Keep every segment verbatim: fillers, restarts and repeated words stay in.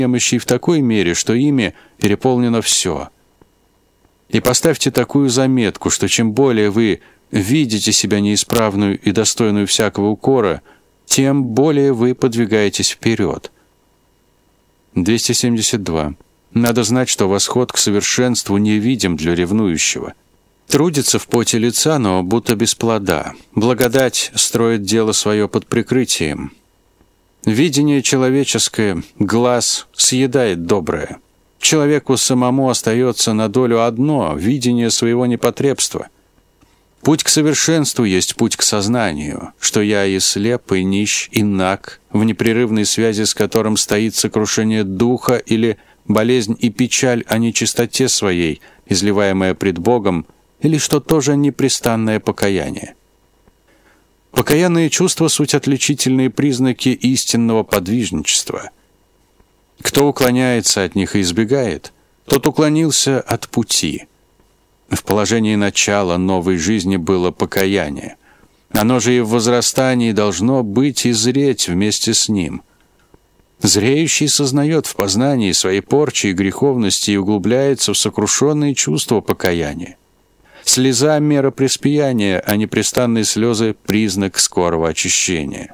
немощи в такой мере, что ими переполнено все. И поставьте такую заметку, что чем более вы видите себя неисправную и достойную всякого укора, тем более вы подвигаетесь вперед. двести семьдесят два. Надо знать, что восход к совершенству невидим для ревнующего. Трудится в поте лица, но будто без плода. Благодать строит дело свое под прикрытием. Видение человеческое, глаз съедает доброе. Человеку самому остается на долю одно — видение своего непотребства. Путь к совершенству есть путь к сознанию, что я и слеп, и нищ, и наг, в непрерывной связи с которым стоит сокрушение духа или болезнь и печаль о нечистоте своей, изливаемая пред Богом, или что тоже непрестанное покаяние. Покаянные чувства — суть отличительные признаки истинного подвижничества. Кто уклоняется от них и избегает, тот уклонился от пути. В положении начала новой жизни было покаяние. Оно же и в возрастании должно быть и зреть вместе с ним. Зреющий сознает в познании своей порчи и греховности и углубляется в сокрушенные чувства покаяния. Слеза — мера преспияния, а непрестанные слезы — признак скорого очищения.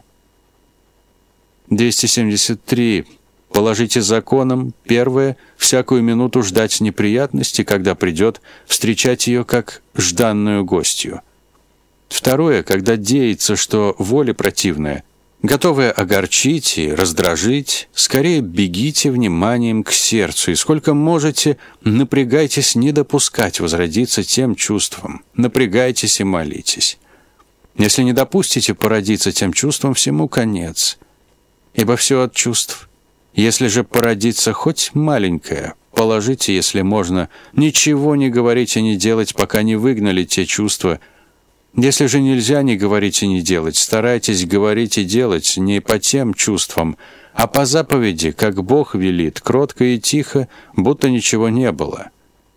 двести семьдесят три. Положите законом, первое, всякую минуту ждать неприятности, когда придет, встречать ее как жданную гостью. Второе, когда деется, что воля противная, готовая огорчить и раздражить, скорее бегите вниманием к сердцу, и сколько можете, напрягайтесь не допускать возродиться тем чувством, напрягайтесь и молитесь. Если не допустите породиться тем чувством, всему конец, ибо все от чувств. Если же породится хоть маленькое, положите, если можно, ничего не говорить и не делать, пока не выгнали те чувства. Если же нельзя не говорить и не делать, старайтесь говорить и делать не по тем чувствам, а по заповеди, как Бог велит, кротко и тихо, будто ничего не было.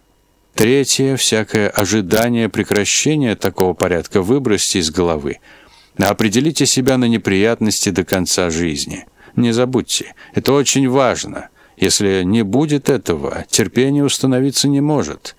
Третье, всякое ожидание прекращения такого порядка выбросьте из головы. Определите себя на неприятности до конца жизни. Не забудьте, это очень важно. Если не будет этого, терпение установиться не может.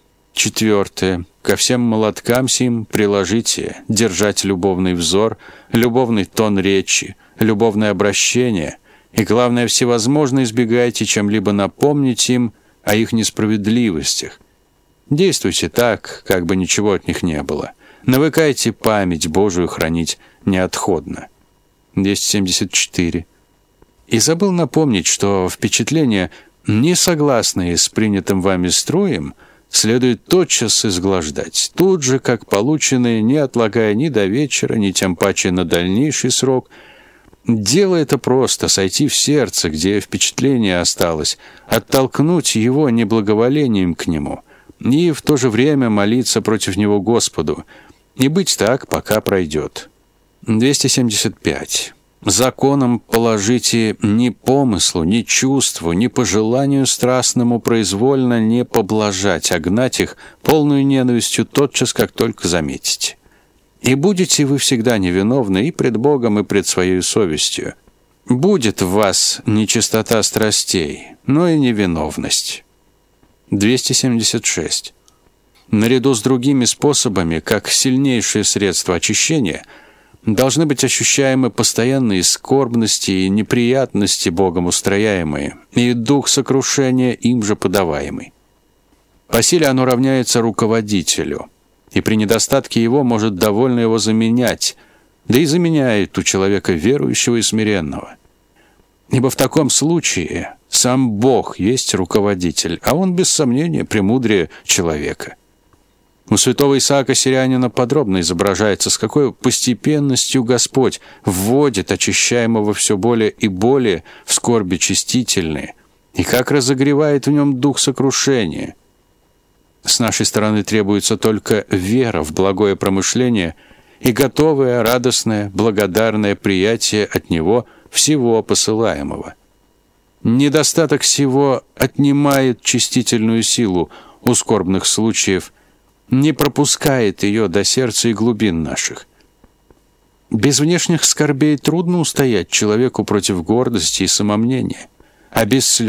Четвертое. Ко всем молоткам сим приложите держать любовный взор, любовный тон речи, любовное обращение, и, главное, всевозможно избегайте чем-либо напомнить им о их несправедливостях. Действуйте так, как бы ничего от них не было. Навыкайте память Божию хранить неотходно. двести семьдесят четыре. И забыл напомнить, что впечатления, не согласные с принятым вами строем, следует тотчас изглаждать, тут же, как полученные, не отлагая ни до вечера, ни тем паче на дальнейший срок. Дело это просто — сойти в сердце, где впечатление осталось, оттолкнуть его неблаговолением к нему, и в то же время молиться против него Господу, и быть так, пока пройдет. двести семьдесят пять. Законом положите ни помыслу, ни чувству, ни пожеланию страстному произвольно не поблажать, а гнать их полную ненавистью тотчас, как только заметите. И будете вы всегда невиновны и пред Богом, и пред своей совестью. Будет в вас нечистота страстей, но и невиновность. двести семьдесят шесть. Наряду с другими способами, как сильнейшее средство очищения, должны быть ощущаемы постоянные скорбности и неприятности Богом устрояемые, и дух сокрушения им же подаваемый. По силе оно равняется руководителю, и при недостатке его может довольно его заменять, да и заменяет у человека верующего и смиренного. Ибо в таком случае сам Бог есть руководитель, а он без сомнения премудрее человека. У святого Исаака Сирянина подробно изображается, с какой постепенностью Господь вводит очищаемого все более и более в скорби чистительные, и как разогревает в нем дух сокрушения. С нашей стороны требуется только вера в благое промышление и готовое, радостное, благодарное приятие от Него всего посылаемого. Недостаток всего отнимает чистительную силу у скорбных случаев, не пропускает ее до сердца и глубин наших. Без внешних скорбей трудно устоять человеку против гордости и самомнения, а без слез